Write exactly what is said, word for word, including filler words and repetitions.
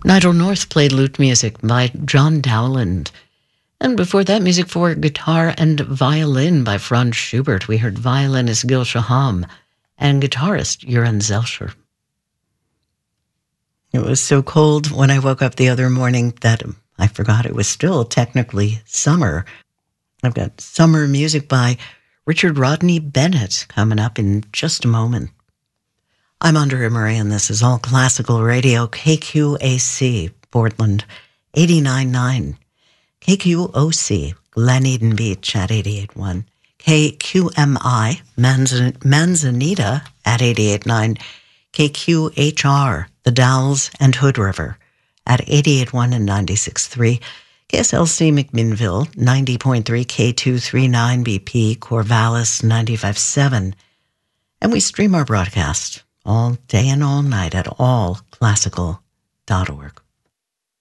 Nigel North played lute music by John Dowland. And before that, music for guitar and violin by Franz Schubert. We heard violinist Gil Shaham and guitarist Joran Zelscher. It was so cold when I woke up the other morning that I forgot it was still technically summer. I've got summer music by Richard Rodney Bennett coming up in just a moment. I'm Andrea Murray, and this is All Classical Radio, K Q A C, Portland, eighty-nine point nine. K Q O C, Glen Eden Beach at eighty-eight point one. K Q M I, Manzan- Manzanita at eighty-eight point nine. K Q H R, The Dalles and Hood River at eighty-eight point one and ninety-six point three. K S L C McMinnville, ninety point three. K two thirty-nine B P, Corvallis, ninety-five point seven. And we stream our broadcast all day and all night at all classical dot org.